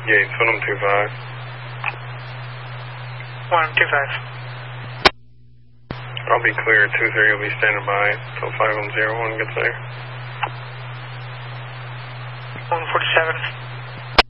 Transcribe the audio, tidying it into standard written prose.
Yates, 125. 125. I'll be clear. 23 will be standing by until 5101 gets there. 147.